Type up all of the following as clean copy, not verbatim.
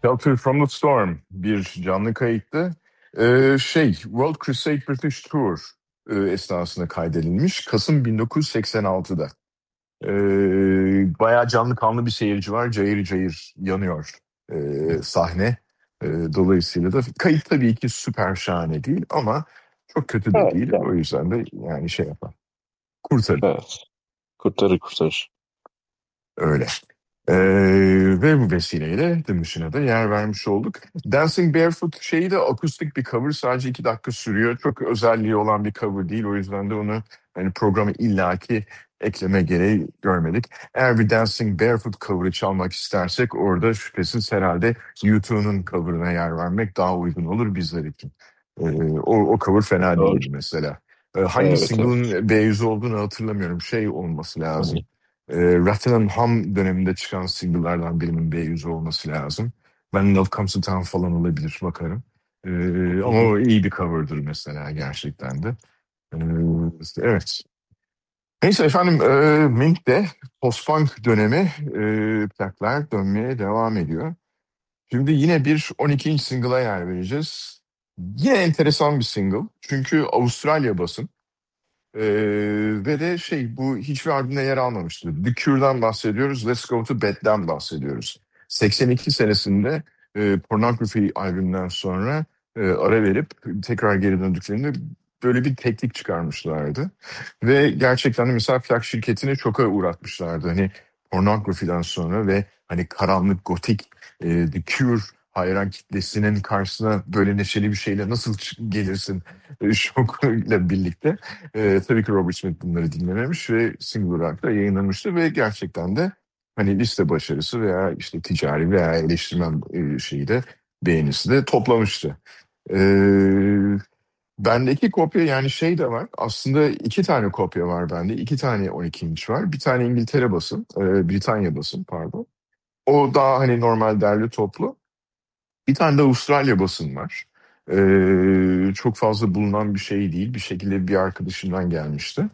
Shelter from the Storm bir canlı kayıttı. World Crusade British Tour esnasında kaydedilmiş. Kasım 1986'da. Bayağı canlı kanlı bir seyirci var. Cayır cayır yanıyor sahne. Dolayısıyla da kayıt tabii ki süper şahane değil ama çok kötü de Evet, değil. yani, O yüzden de yani şey yapar. Kurtarır. evet. Kurtarır. Öyle. Ve bu vesileyle The Mission'a da yer vermiş olduk. Dancing Barefoot şeyi de akustik bir cover. Sadece 2 dakika sürüyor. Çok özelliği olan bir cover değil. O yüzden de onu hani programa illaki ekleme gereği görmedik. Eğer bir Dancing Barefoot cover'ı çalmak istersek orada şüphesiz herhalde U2'nun cover'ına yer vermek daha uygun olur bizler için. O cover fena Doğru. değildi mesela. Hangi Evet. single'ın B100 olduğunu hatırlamıyorum. Şey olması Hı hı. lazım. Rattle Hum döneminde çıkan single'lardan birinin B100 olması lazım. When Love Comes to Town falan olabilir bakarım. Hı Ama hı. o iyi bir cover'dır mesela gerçekten de. Ee, evet. Neyse efendim Mink'te post-punk dönemi plaklar dönmeye devam ediyor. Şimdi yine bir 12. single'a yer vereceğiz. Yine enteresan bir single. Çünkü Avustralya basın. Ve de bu hiçbir albümde yer almamıştı. The Cure'dan bahsediyoruz, Let's Go to Bed'den bahsediyoruz. 82 senesinde Pornography albümünden sonra ara verip tekrar geri döndüklerinde böyle bir teknik çıkarmışlardı. Ve gerçekten de mesela plak şirketini şoka uğratmışlardı. Hani Pornography'den sonra ve hani karanlık gotik The Cure hayran kitlesinin karşısına böyle neşeli bir şeyle nasıl gelirsin şokuyla birlikte. Tabii ki Robert Smith bunları dinlememiş ve single olarak da yayınlanmıştı ve gerçekten de hani liste başarısı veya işte ticari veya eleştirmen şeyi de beğenisi de toplamıştı. Ee, Bendeki kopya yani şey de var. Aslında 2 tane kopya var bende. 2 tane 12 inç var. Bir tane İngiltere basın, Britanya basın pardon. O daha hani normal derli toplu. Bir tane de Avustralya basın var. Çok fazla bulunan bir şey değil. Bir şekilde bir arkadaşımdan gelmişti.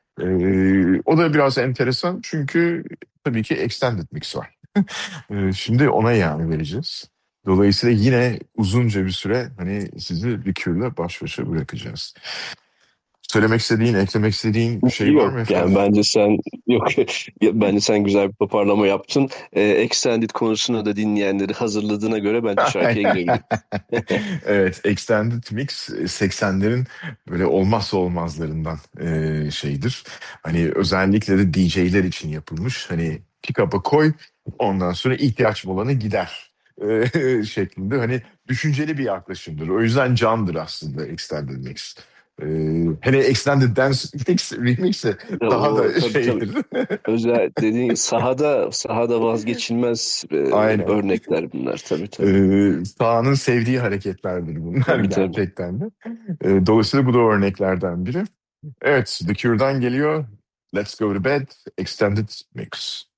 O da biraz enteresan çünkü tabii ki extended mix var. Şimdi ona yani vereceğiz. Dolayısıyla yine uzunca bir süre hani sizi Liquor'la baş başa bırakacağız. Söylemek istediğin, eklemek istediğin şey var Yok mı efendim? yani bence sen yok bence sen güzel bir toparlama yaptın. Extended konusunu da dinleyenleri hazırladığına göre bence şarkıya girebiliriz. Evet, Extended Mix 80'lerin böyle olmazsa olmazlarından şeydir. Hani özellikle de DJ'ler için yapılmış. Hani pick-up'a koy, ondan sonra ihtiyaç olanı gider şeklinde. Hani düşünceli bir yaklaşımdır. O yüzden candır aslında Extended Mix. E, Hele Extended Dance Mix Remix'e daha O da tabii. şeydir. Özel dediğin sahada vazgeçilmez Aynen. örnekler bunlar tabii. Sahanın sevdiği hareketlerdir bunlar Tabii. gerçekten de. Dolayısıyla bu da örneklerden biri. Evet, The Cure'dan geliyor. Let's Go to Bed, Extended Mix.